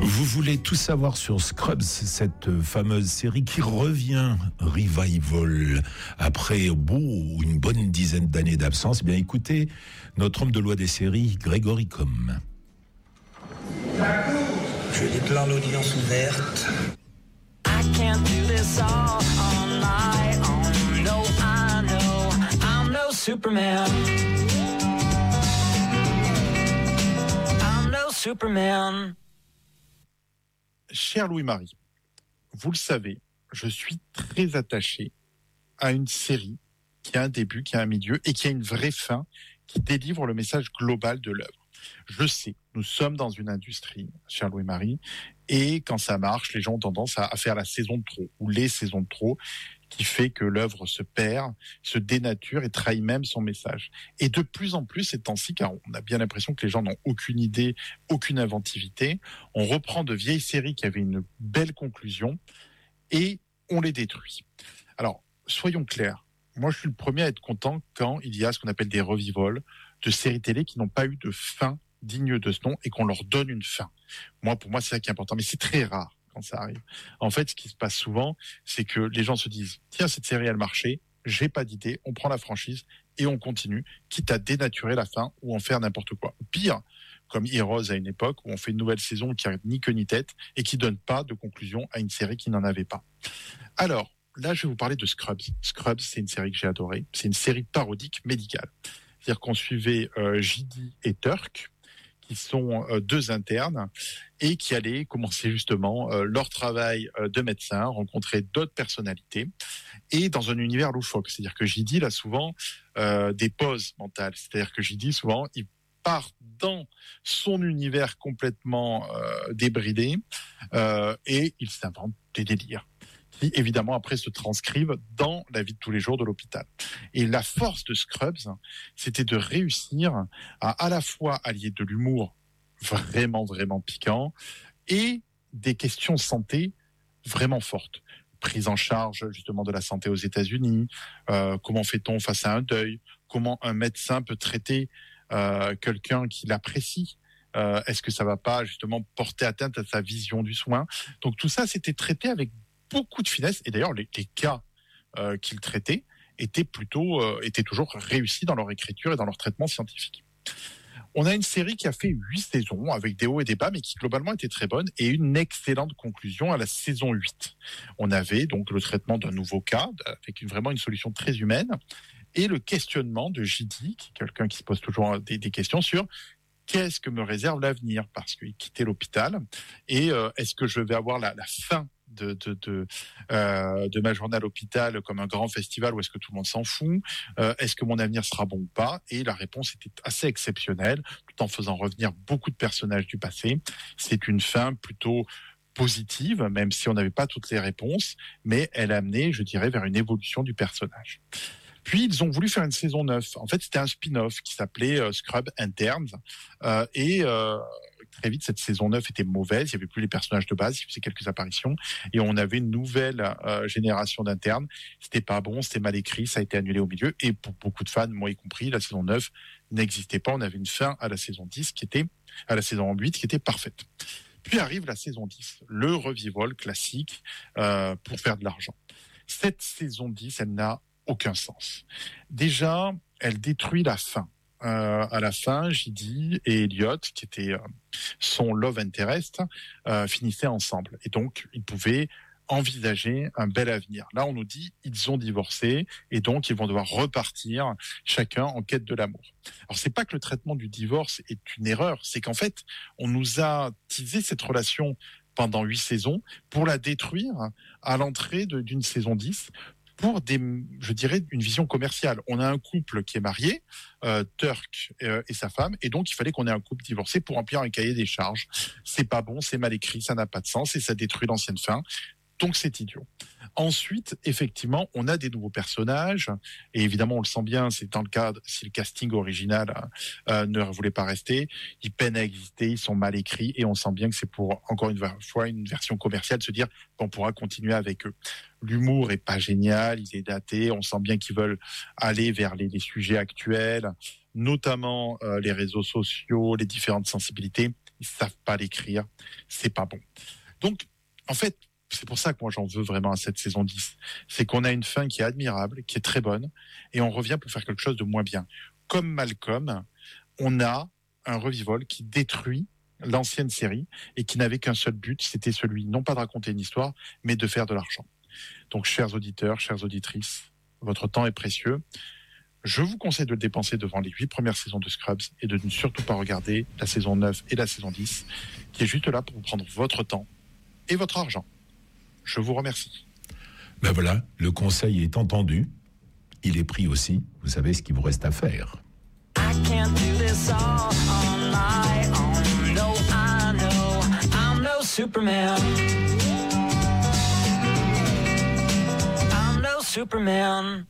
Vous voulez tout savoir sur Scrubs, cette fameuse série qui revient revival après une bonne dizaine d'années d'absence? Eh bien, écoutez notre homme de loi des séries, Grégory Combes. Je déclare l'audience ouverte. I can't do this all on my own. No, I know I'm no Superman. I'm no Superman. Cher Louis-Marie, vous le savez, je suis très attaché à une série qui a un début, qui a un milieu et qui a une vraie fin, qui délivre le message global de l'œuvre. Je sais, nous sommes dans une industrie, cher Louis-Marie, et quand ça marche, les gens ont tendance à faire la saison de trop, ou les saisons de trop, qui fait que l'œuvre se perd, se dénature et trahit même son message. Et de plus en plus, ces temps-ci, car on a bien l'impression que les gens n'ont aucune idée, aucune inventivité, on reprend de vieilles séries qui avaient une belle conclusion et on les détruit. Alors, soyons clairs, moi je suis le premier à être content quand il y a ce qu'on appelle des revivals de séries télé qui n'ont pas eu de fin digne de ce nom et qu'on leur donne une fin. Pour moi, c'est ça qui est important, mais c'est très rare quand ça arrive. En fait, ce qui se passe souvent, c'est que les gens se disent « Tiens, cette série, elle marchait, j'ai pas d'idée, on prend la franchise et on continue, quitte à dénaturer la fin ou en faire n'importe quoi. » Pire, comme Heroes à une époque où on fait une nouvelle saison qui n'a ni queue ni tête et qui donne pas de conclusion à une série qui n'en avait pas. Alors, là, je vais vous parler de Scrubs. Scrubs, c'est une série que j'ai adorée. C'est une série parodique médicale. C'est-à-dire qu'on suivait JD et Turk, qui sont deux internes et qui allaient commencer justement leur travail de médecin, rencontrer d'autres personnalités et dans un univers loufoque. C'est-à-dire que JD, il a souvent des pauses mentales. C'est-à-dire que JD, souvent, il part dans son univers complètement débridé et il s'invente des délires qui, évidemment, après se transcrivent dans la vie de tous les jours de l'hôpital. Et la force de Scrubs, c'était de réussir à la fois allier de l'humour vraiment, vraiment piquant et des questions santé vraiment fortes. Prise en charge, justement, de la santé aux États-Unis, comment fait-on face à un deuil, comment un médecin peut traiter quelqu'un qui l'apprécie, est-ce que ça va pas, justement, porter atteinte à sa vision du soin. Donc tout ça, c'était traité avec beaucoup de finesse, et d'ailleurs les cas qu'ils traitaient étaient toujours réussis dans leur écriture et dans leur traitement scientifique. On a une série qui a fait 8 saisons avec des hauts et des bas, mais qui globalement était très bonne et une excellente conclusion à la saison 8. On avait donc le traitement d'un nouveau cas avec vraiment une solution très humaine et le questionnement de JD, qui est quelqu'un qui se pose toujours des questions sur qu'est-ce que me réserve l'avenir, parce qu'il quittait l'hôpital et est-ce que je vais avoir la fin de ma journée à l'hôpital comme un grand festival ou est-ce que tout le monde s'en fout, est-ce que mon avenir sera bon ou pas? Et la réponse était assez exceptionnelle, tout en faisant revenir beaucoup de personnages du passé. C'est une fin plutôt positive, même si on n'avait pas toutes les réponses, mais elle amenait, je dirais, vers une évolution du personnage. Puis, ils ont voulu faire une saison 9. En fait, c'était un spin-off qui s'appelait Scrub Interns. Très vite, cette saison 9 était mauvaise. Il n'y avait plus les personnages de base. Il faisait quelques apparitions. Et on avait une nouvelle génération d'internes. C'était pas bon, c'était mal écrit. Ça a été annulé au milieu. Et pour beaucoup de fans, moi y compris, la saison 9 n'existait pas. On avait une fin à la saison 10 à la saison 8 qui était parfaite. Puis arrive la saison 10, le revival classique pour faire de l'argent. Cette saison 10, elle n'a aucun sens. Déjà, elle détruit la fin. À la fin, JD et Elliot, qui étaient son love interest, finissaient ensemble. Et donc, ils pouvaient envisager un bel avenir. Là, on nous dit, ils ont divorcé, et donc, ils vont devoir repartir, chacun en quête de l'amour. Alors, c'est pas que le traitement du divorce est une erreur, c'est qu'en fait, on nous a teasé cette relation pendant 8 saisons pour la détruire à l'entrée d'une saison 10, pour je dirais, une vision commerciale. On a un couple qui est marié, Turk et sa femme, et donc il fallait qu'on ait un couple divorcé pour remplir un cahier des charges. C'est pas bon, c'est mal écrit, ça n'a pas de sens et ça détruit l'ancienne fin. Donc c'est idiot. Ensuite, effectivement, on a des nouveaux personnages et évidemment, on le sent bien, c'est dans le cas si le casting original ne voulait pas rester, ils peinent à exister, ils sont mal écrits et on sent bien que c'est pour encore une fois une version commerciale de se dire qu'on pourra continuer avec eux. L'humour est pas génial, il est daté, on sent bien qu'ils veulent aller vers les sujets actuels, notamment les réseaux sociaux, les différentes sensibilités. ils savent pas l'écrire, c'est pas bon. Donc, en fait, c'est pour ça que moi j'en veux vraiment à cette saison 10. C'est qu'on a une fin qui est admirable, qui est très bonne, et on revient pour faire quelque chose de moins bien. Comme Malcolm, on a un revival qui détruit l'ancienne série et qui n'avait qu'un seul but, c'était celui non pas de raconter une histoire, mais de faire de l'argent. Donc, chers auditeurs, chères auditrices, votre temps est précieux. Je vous conseille de le dépenser devant les 8 premières saisons de Scrubs et de ne surtout pas regarder la saison 9 et la saison 10, qui est juste là pour vous prendre votre temps et votre argent. Je vous remercie. Ben voilà, le conseil est entendu. Il est pris aussi. Vous savez ce qu'il vous reste à faire. I can't do this all on my own. No, I know I'm no Superman. I'm no Superman.